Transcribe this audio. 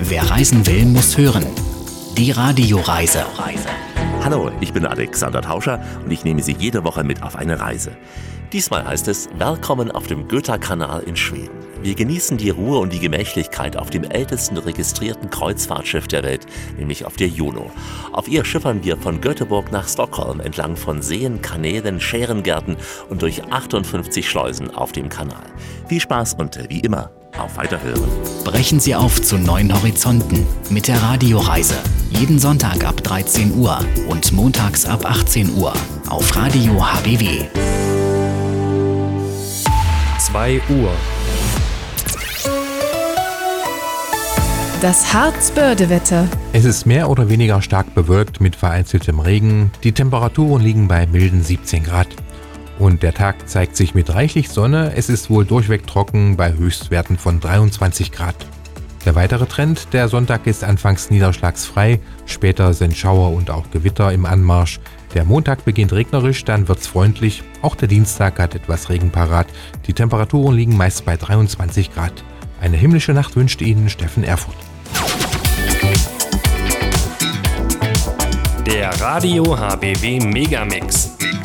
Wer reisen will, muss hören. Die Radioreise. Hallo, ich bin Alexander Tauscher und ich nehme Sie jede Woche mit auf eine Reise. Diesmal heißt es Willkommen auf dem Göta-Kanal in Schweden. Wir genießen die Ruhe und die Gemächlichkeit auf dem ältesten registrierten Kreuzfahrtschiff der Welt, nämlich auf der Juno. Auf ihr schiffern wir von Göteborg nach Stockholm entlang von Seen, Kanälen, Schärengärten und durch 58 Schleusen auf dem Kanal. Viel Spaß und wie immer, auf Weiterhören. Brechen Sie auf zu neuen Horizonten mit der Radioreise. Jeden Sonntag ab 13 Uhr und montags ab 18 Uhr auf Radio HBW. 2 Uhr. Das Harzbörde-Wetter. Es ist mehr oder weniger stark bewölkt mit vereinzeltem Regen. Die Temperaturen liegen bei milden 17 Grad. Und der Tag zeigt sich mit reichlich Sonne. Es ist wohl durchweg trocken bei Höchstwerten von 23 Grad. Der weitere Trend, der Sonntag ist anfangs niederschlagsfrei, später sind Schauer und auch Gewitter im Anmarsch. Der Montag beginnt regnerisch, dann wird's freundlich. Auch der Dienstag hat etwas Regen parat. Die Temperaturen liegen meist bei 23 Grad. Eine himmlische Nacht wünscht Ihnen Steffen Erfurt. Der Radio HBW Megamix.